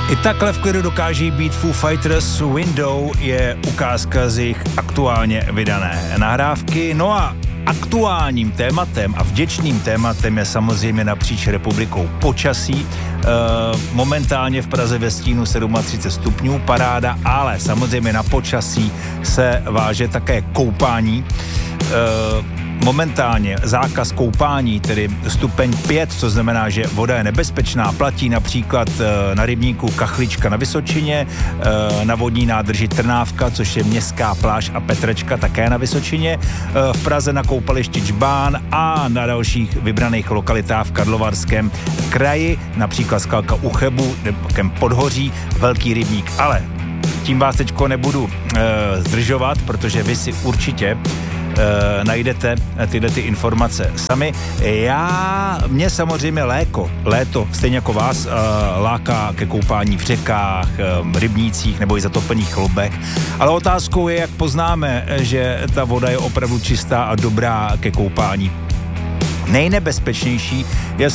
I takhle v klidu dokáží být Foo Fighters. Window je ukázka z jejich aktuálně vydané nahrávky. No a aktuálním tématem a vděčným tématem je samozřejmě napříč republikou počasí. Momentálně v Praze ve stínu 37 stupňů, paráda, ale samozřejmě na počasí se váže také koupání. Momentálně zákaz koupání, tedy stupeň 5, co znamená, že voda je nebezpečná, platí například na rybníku Kachlička na Vysočině, na vodní nádrži Trnávka, což je městská pláž, a Petrečka také na Vysočině, v Praze na koupališti Džbán a na dalších vybraných lokalitách v Karlovarském kraji, například Skalka u Chebu, Podhoří, Velký rybník. Ale tím vás teďko nebudu zdržovat, protože vy si určitě najdete tyhle ty informace sami. Mě samozřejmě léto, stejně jako vás, láká ke koupání v řekách, rybnících nebo i zatopených chlubech. Ale otázkou je, jak poznáme, že ta voda je opravdu čistá a dobrá ke koupání. Nejbezpečnější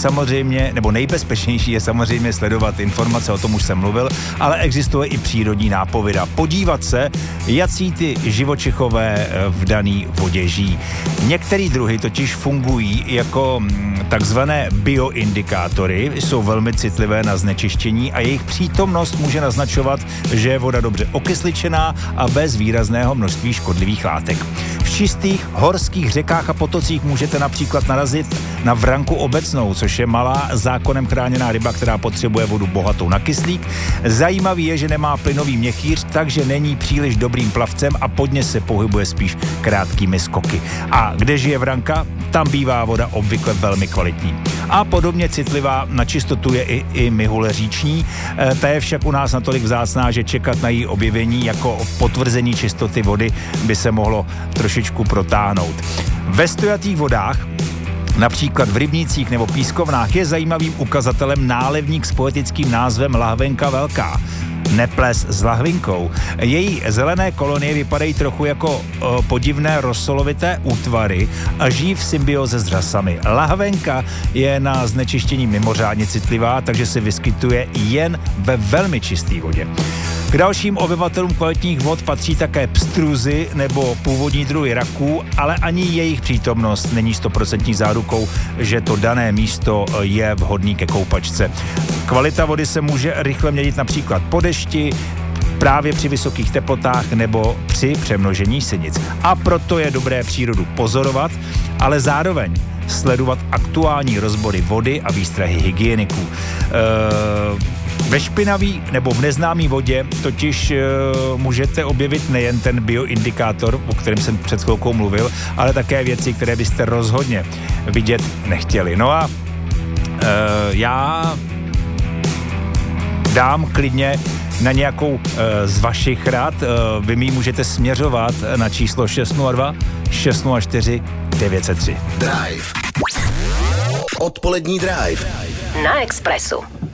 je samozřejmě sledovat informace, o tom už jsem mluvil, ale existuje i přírodní nápověda. Podívat se, jací ty živočichové v daný vodě žijí. Některé druhy totiž fungují jako takzvané bioindikátory, jsou velmi citlivé na znečištění a jejich přítomnost může naznačovat, že je voda dobře okysličená a bez výrazného množství škodlivých látek. V čistých horských řekách a potocích můžete například narazit na vranku obecnou, což je malá zákonem chráněná ryba, která potřebuje vodu bohatou na kyslík. Zajímavý je, že nemá plynový měchýř, takže není příliš dobrým plavcem a pod ně se pohybuje spíš krátkými skoky. A kde žije vranka, tam bývá voda obvykle velmi kvalitní. A podobně citlivá na čistotu je i mihule říční. Ta je však u nás natolik vzácná, že čekat na její objevení jako potvrzení čistoty vody by se mohlo trošičku protáhnout. Ve stojatých vodách, například v rybnících nebo pískovnách, je zajímavým ukazatelem nálevník s poetickým názvem Lahvenka velká. Neples s lahvinkou. Její zelené kolonie vypadají trochu jako podivné rosolovité útvary a žijí v symbioze s řasami. Lahvenka je na znečištění mimořádně citlivá, takže se vyskytuje jen ve velmi čisté vodě. K dalším obyvatelům kvalitních vod patří také pstruzy nebo původní druhy raků, ale ani jejich přítomnost není 100% zárukou, že to dané místo je vhodný ke koupačce. Kvalita vody se může rychle měnit například po dešti, právě při vysokých teplotách nebo při přemnožení sinic. A proto je dobré přírodu pozorovat, ale zároveň sledovat aktuální rozbory vody a výstrahy hygieniků. Ve špinavý nebo v neznámý vodě totiž můžete objevit nejen ten bioindikátor, o kterém jsem před chvilkou mluvil, ale také věci, které byste rozhodně vidět nechtěli. No a já dám klidně na nějakou z vašich rad. Vy mi můžete směřovat na číslo 602 604 903. Drive. Odpolední Drive. Na Expressu.